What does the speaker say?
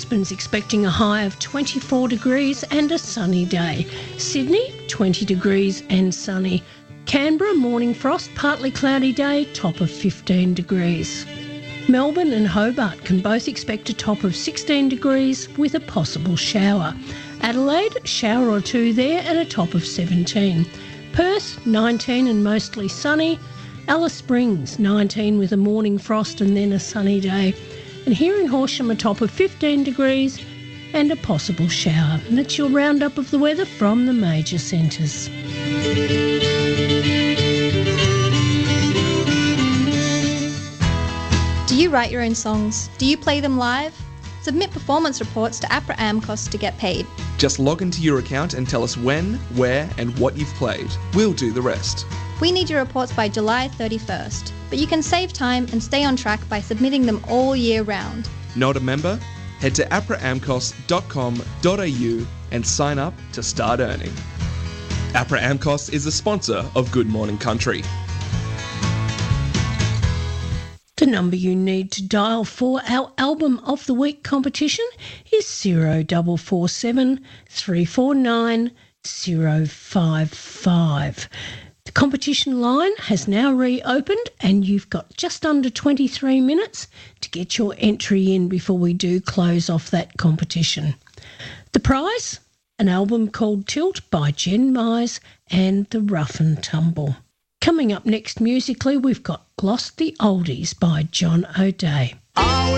Brisbane's expecting a high of 24 degrees and a sunny day. Sydney, 20 degrees and sunny. Canberra, morning frost, partly cloudy day, top of 15 degrees. Melbourne and Hobart can both expect a top of 16 degrees with a possible shower. Adelaide, shower or two there and a top of 17. Perth, 19 and mostly sunny. Alice Springs, 19 with a morning frost and then a sunny day. And here in Horsham, a top of 15 degrees and a possible shower. And that's your roundup of the weather from the major centres. Do you write your own songs? Do you play them live? Submit performance reports to APRA AMCOS to get paid. Just log into your account and tell us when, where and what you've played. We'll do the rest. We need your reports by July 31st, but you can save time and stay on track by submitting them all year round. Not a member? Head to apraamcos.com.au and sign up to start earning. APRA AMCOS is a sponsor of Good Morning Country. The number you need to dial for our Album of the Week competition is 0447 349 055. The competition line has now reopened and you've got just under 23 minutes to get your entry in before we do close off that competition. The prize? An album called Tilt by Jen Mize and the Rough and Tumble. Coming up next musically, we've got Lost the Oldies by John O'Day.